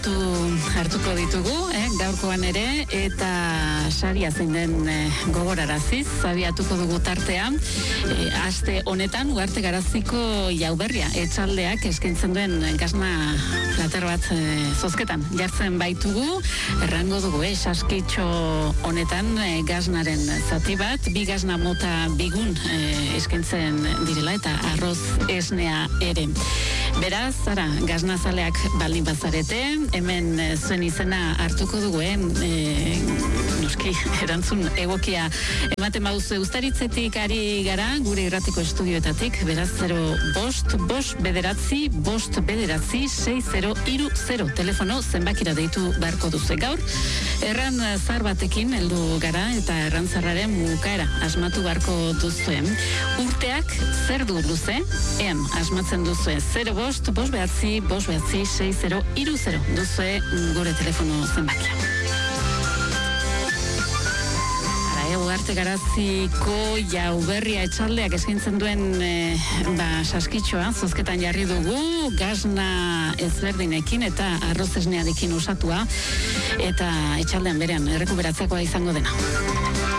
hartuko ditugu, gaurkoan ere, eta saria zein den gogoraraziz, zabiatuko dugu tartea. Aste honetan, Ugarte Garaziko Jauberria etxaldeak eskaintzen duen gasna plater bat zozketan jartzen baitugu, errango dugu, saskitxo honetan gasnaren zati bat, bi gasna mota bigun eskaintzen direla, eta arroz esnea ere. Beraz, zara, gaznazaleak baldin bazarete, hemen zuen izena hartuko dugu, noski, erantzun egokia ematen baduzu Uztaritzetik ari gara, gure irratiko estudioetatik, beraz 0-5-5-5-5-60-30 telefono zenbakira deitu beharko duzu. Gaur, erran zar batekin heldu gara, eta erran zarraren bukaera asmatu beharko duzu. Urteak zer du luze, asmatzen duzu 0-5-5-5-60-30 duzue gure telefono zenbakia. Ugarte Garaziko Jauberria etxaldeak eskaintzen duen saskitxoa zozketan jarri dugu, gasna ezberdinekin eta arroz esnearekin osatua, eta etxaldean berean errekuperatzekoa izango dena.